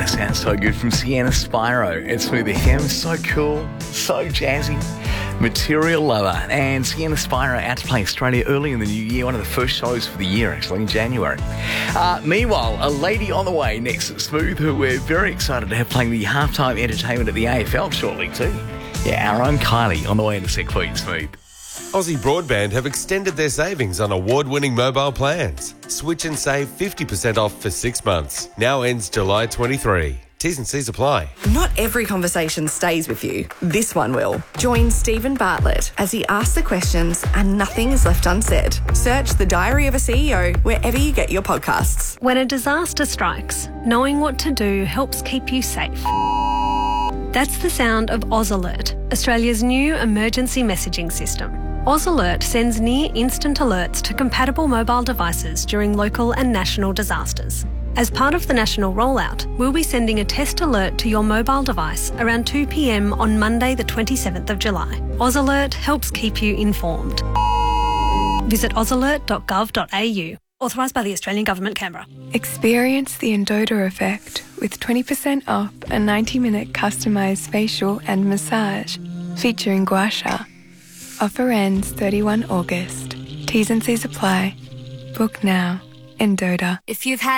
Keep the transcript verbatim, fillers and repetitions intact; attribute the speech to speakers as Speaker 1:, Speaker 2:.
Speaker 1: sounds so good from Sienna Spyro. It's Smooth F M, so cool, so jazzy. Material Lover and Sienna Spyro out to play Australia early in the new year, one of the first shows for the year actually in January. Uh, meanwhile, a lady on the way next at Smooth who we're very excited to have playing the halftime entertainment at the A F L shortly too. Yeah, our own Kylie on the way in a sec for you, Smooth.
Speaker 2: Aussie Broadband have extended their savings on award-winning mobile plans. Switch and save fifty percent off for six months. Now ends July twenty-third. T's and C's apply.
Speaker 3: Not every conversation stays with you. This one will. Join Stephen Bartlett as he asks the questions and nothing is left unsaid. Search The Diary of a C E O wherever you get your podcasts.
Speaker 4: When a disaster strikes, knowing what to do helps keep you safe. That's the sound of Oz Alert, Australia's new emergency messaging system. Oz Alert sends near-instant alerts to compatible mobile devices during local and national disasters. As part of the national rollout, we'll be sending a test alert to your mobile device around two p.m. on Monday the twenty-seventh of July. Oz Alert helps keep you informed. Visit oz alert dot gov dot a u. Authorised by the Australian Government, Canberra.
Speaker 5: Experience the Endota effect with twenty percent off a ninety-minute customised facial and massage featuring Gua Sha. Offer ends thirty-first of August. T's and C's apply. Book now. Endota.
Speaker 6: If you've had